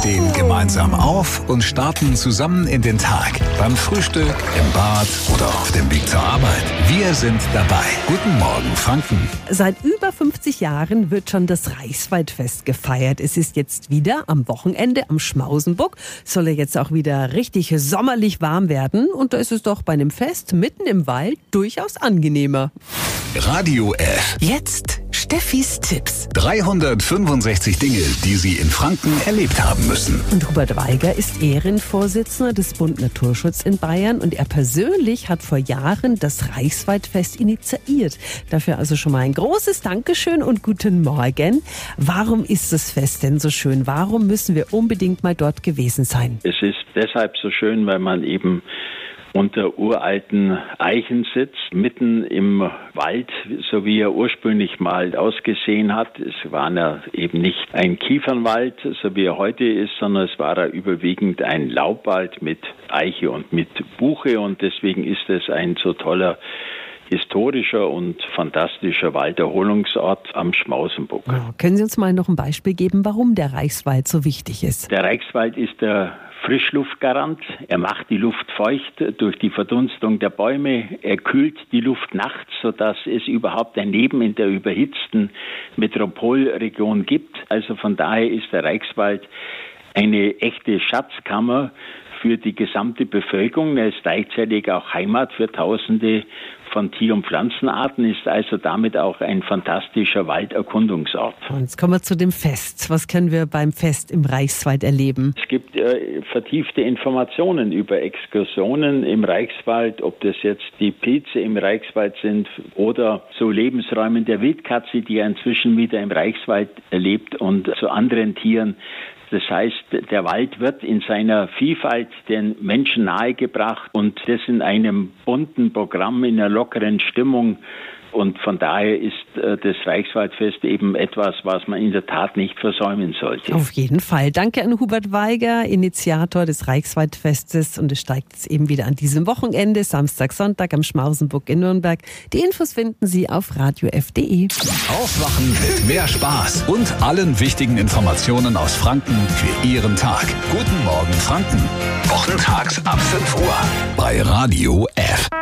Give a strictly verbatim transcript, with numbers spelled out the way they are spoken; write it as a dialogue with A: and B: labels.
A: stehen gemeinsam auf und starten zusammen in den Tag. Beim Frühstück, im Bad oder auf dem Weg zur Arbeit. Wir sind dabei. Guten Morgen, Franken.
B: Seit über fünfzig Jahren wird schon das Reichswaldfest gefeiert. Es ist jetzt wieder am Wochenende am Schmausenburg. Soll ja jetzt auch wieder richtig sommerlich warm werden. Und da ist es doch bei einem Fest mitten im Wald durchaus angenehmer.
A: Radio F.
B: Jetzt Steffis Tipps.
A: dreihundertfünfundsechzig Dinge, die Sie in Franken erlebt haben müssen.
B: Und Hubert Weiger ist Ehrenvorsitzender des Bund Naturschutz in Bayern und er persönlich hat vor Jahren das Reichswaldfest initiiert. Dafür also schon mal ein großes Dankeschön und guten Morgen. Warum ist das Fest denn so schön? Warum müssen wir unbedingt mal dort gewesen sein?
C: Es ist deshalb so schön, weil man eben unter uralten Eichen sitzt, mitten im Wald, so wie er ursprünglich mal ausgesehen hat. Es war ja eben nicht ein Kiefernwald, so wie er heute ist, sondern es war ja überwiegend ein Laubwald mit Eiche und mit Buche und deswegen ist es ein so toller historischer und fantastischer Walderholungsort am Schmausenburg.
B: Oh, können Sie uns mal noch ein Beispiel geben, warum der Reichswald so wichtig ist?
C: Der Reichswald ist der Frischluftgarant. Er macht die Luft feucht durch die Verdunstung der Bäume. Er kühlt die Luft nachts, sodass es überhaupt ein Leben in der überhitzten Metropolregion gibt. Also von daher ist der Reichswald eine echte Schatzkammer für die gesamte Bevölkerung. Er ist gleichzeitig auch Heimat für Tausende von Tier- und Pflanzenarten, ist also damit auch ein fantastischer Walderkundungsort.
B: Und jetzt kommen wir zu dem Fest. Was können wir beim Fest im Reichswald erleben?
C: Es gibt äh, vertiefte Informationen über Exkursionen im Reichswald, ob das jetzt die Pilze im Reichswald sind oder so Lebensräume der Wildkatze, die ja inzwischen wieder im Reichswald lebt und zu anderen Tieren. Das heißt, der Wald wird in seiner Vielfalt den Menschen nahegebracht und das in einem bunten Programm, in einer lockeren Stimmung. Und von daher ist das Reichswaldfest eben etwas, was man in der Tat nicht versäumen sollte.
B: Auf jeden Fall. Danke an Hubert Weiger, Initiator des Reichswaldfestes. Und es steigt jetzt eben wieder an diesem Wochenende, Samstag, Sonntag am Schmausenburg in Nürnberg. Die Infos finden Sie auf radio f punkt de.
A: Aufwachen mit mehr Spaß und allen wichtigen Informationen aus Franken für Ihren Tag. Guten Morgen, Franken. Wochentags ab fünf Uhr bei Radio F.